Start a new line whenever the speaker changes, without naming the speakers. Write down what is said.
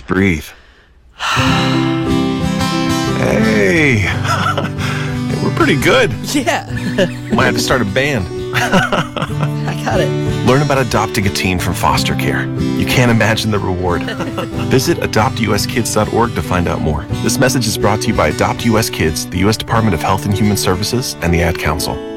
Just breathe. Hey, we're pretty good.
Yeah.
Might have to start a band.
I got it.
Learn about adopting a teen from foster care. You can't imagine the reward. Visit adoptuskids.org to find out more. This message is brought to you by Adopt US Kids, the U.S. Department of Health and Human Services, and the Ad Council.